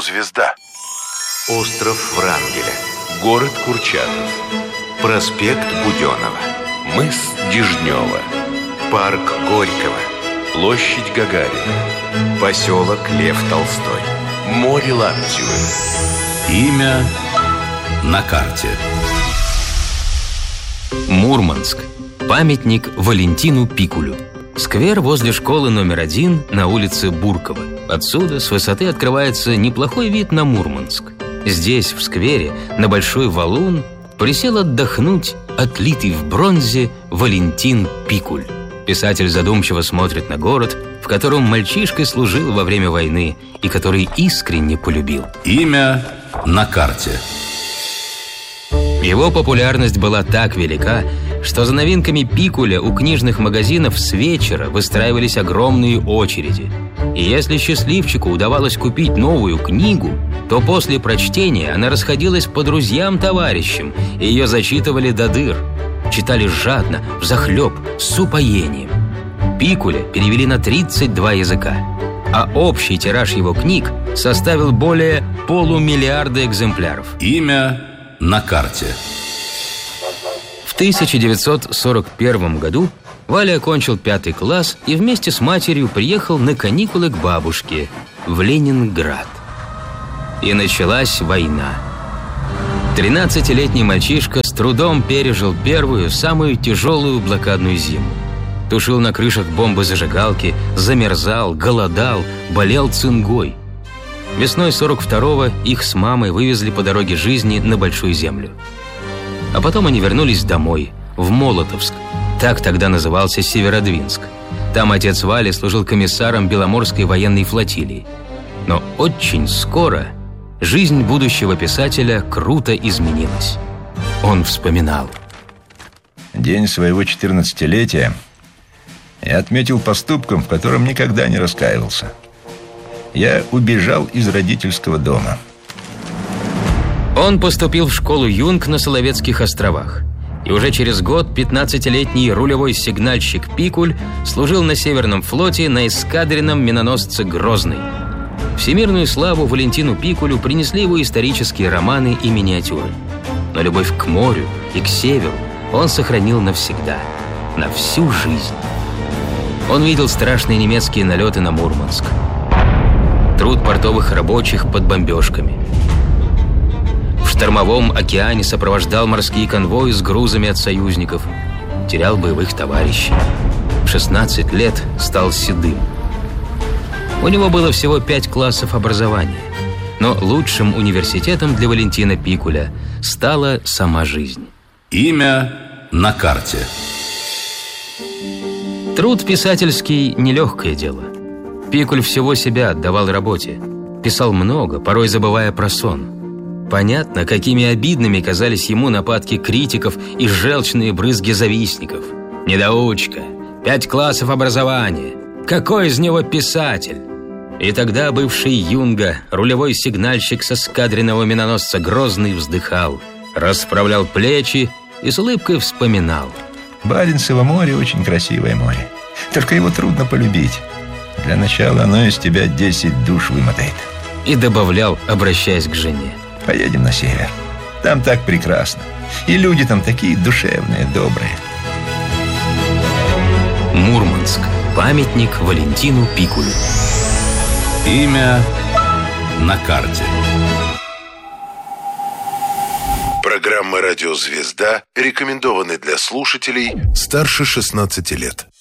«Звезда». Остров Врангеля. Город Курчатов. Проспект Буденова. Мыс Дежнева. Парк Горького. Площадь Гагарина. Поселок Лев Толстой. Море Лаптевы. Имя на карте. Мурманск. Памятник Валентину Пикулю. Сквер возле школы номер 1 на улице Буркова. Отсюда с высоты открывается неплохой вид на Мурманск. Здесь, в сквере, на большой валун, присел отдохнуть отлитый в бронзе Валентин Пикуль. Писатель задумчиво смотрит на город, в котором мальчишкой служил во время войны и который искренне полюбил. Имя на карте. Его популярность была так велика, что за новинками Пикуля у книжных магазинов с вечера выстраивались огромные очереди. И если счастливчику удавалось купить новую книгу, то после прочтения она расходилась по друзьям-товарищам, и ее зачитывали до дыр. Читали жадно, взахлеб, с упоением. Пикуля перевели на 32 языка, а общий тираж его книг составил более 500 000 экземпляров. Имя на карте. В 1941 году Валя окончил 5 класс и вместе с матерью приехал на каникулы к бабушке в Ленинград. И началась война. 13-летний мальчишка с трудом пережил первую, самую тяжелую блокадную зиму. Тушил на крышах бомбы-зажигалки, замерзал, голодал, болел цингой. Весной 42-го их с мамой вывезли по дороге жизни на Большую Землю. А потом они вернулись домой, в Молотовск. Так тогда назывался Северодвинск. Там отец Вали служил комиссаром Беломорской военной флотилии. Но очень скоро жизнь будущего писателя круто изменилась. Он вспоминал. День своего 14-летия я отметил поступком, в котором никогда не раскаивался. Я убежал из родительского дома. Он поступил в школу «Юнг» на Соловецких островах. И уже через год 15-летний рулевой сигнальщик Пикуль служил на Северном флоте на эскадренном миноносце «Грозный». Всемирную славу Валентину Пикулю принесли его исторические романы и миниатюры. Но любовь к морю и к северу он сохранил навсегда, на всю жизнь. Он видел страшные немецкие налеты на Мурманск, труд портовых рабочих под бомбежками. В штормовом океане сопровождал морские конвои с грузами от союзников. Терял боевых товарищей. В 16 лет стал седым. У него было всего 5 классов образования. Но лучшим университетом для Валентина Пикуля стала сама жизнь. Имя на карте. Труд писательский – нелегкое дело. Пикуль всего себя отдавал работе. Писал много, порой забывая про сон. Понятно, какими обидными казались ему нападки критиков и желчные брызги завистников. Недоучка, 5 классов образования. Какой из него писатель? И тогда бывший Юнга, рулевой сигнальщик со эскадренного миноносца «Грозный» вздыхал, расправлял плечи и с улыбкой вспоминал. Баренцево море очень красивое море. Только его трудно полюбить. Для начала оно из тебя 10 душ вымотает. И добавлял, обращаясь к жене. Поедем на север. Там так прекрасно. И люди там такие душевные, добрые. Мурманск. Памятник Валентину Пикулю. Имя на карте. Программа «Радио Звезда» рекомендованы для слушателей старше 16 лет.